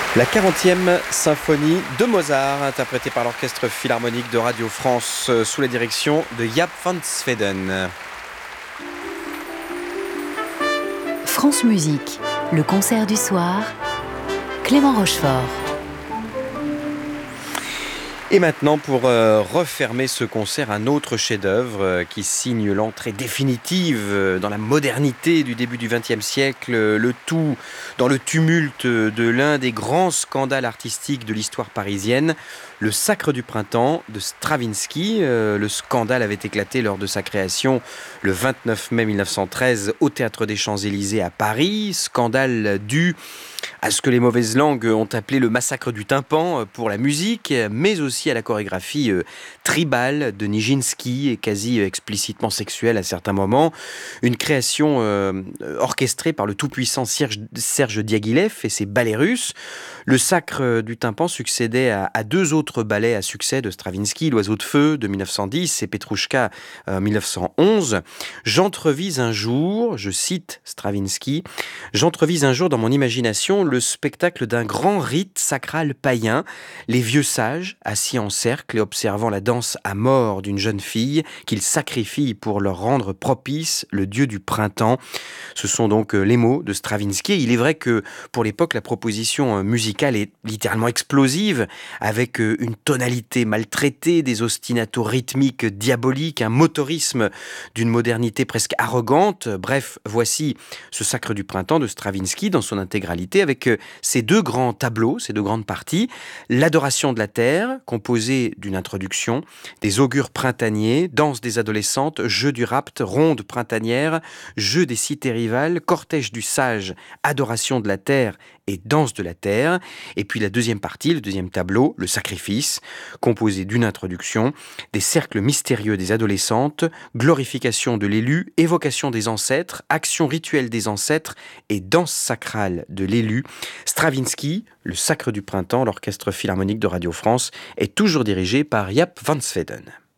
La 40e symphonie de Mozart, interprétée par l'Orchestre Philharmonique de Radio France sous la direction de Jaap van Zweden. France Musique, le concert du soir, Clément Rochefort. Et maintenant, pour refermer ce concert, un autre chef-d'œuvre qui signe l'entrée définitive dans la modernité du début du XXe siècle, le tout dans le tumulte de l'un des grands scandales artistiques de l'histoire parisienne, le Sacre du Printemps de Stravinsky. Le scandale avait éclaté lors de sa création le 29 mai 1913 au Théâtre des Champs-Élysées à Paris. Scandale dû à ce que les mauvaises langues ont appelé le massacre du tympan pour la musique, mais aussi à la chorégraphie tribale de Nijinsky et quasi explicitement sexuelle à certains moments. Une création orchestrée par le tout-puissant Serge Diaghilev et ses ballets russes. Le Sacre du tympan succédait à deux autres ballets à succès de Stravinsky, L'Oiseau de feu de 1910 et Petrouchka 1911. J'entrevise un jour, je cite Stravinsky, j'entrevise un jour dans mon imagination le spectacle d'un grand rite sacral païen, les vieux sages assis en cercle et observant la danse à mort d'une jeune fille qu'ils sacrifient pour leur rendre propice le dieu du printemps. Ce sont donc les mots de Stravinsky. Il est vrai que pour l'époque, la proposition musicale est littéralement explosive, avec une tonalité maltraitée, des ostinatos rythmiques diaboliques, un motorisme d'une modernité presque arrogante. Bref, voici ce Sacre du Printemps de Stravinsky dans son intégralité, avec ces deux grands tableaux, ces deux grandes parties. L'adoration de la terre, composée d'une introduction, des augures printaniers, danse des adolescentes, jeu du rapt, ronde printanière, jeu des cités rivales, cortège du sage, adoration de la terre et danse de la terre. Et puis la deuxième partie, le deuxième tableau, le sacrifice, composé d'une introduction, des cercles mystérieux des adolescentes, glorification de l'élu, évocation des ancêtres, action rituelle des ancêtres et danse sacrale de l'élu. Stravinsky, le Sacre du Printemps, l'Orchestre Philharmonique de Radio France, est toujours dirigé par Jaap van Zweden.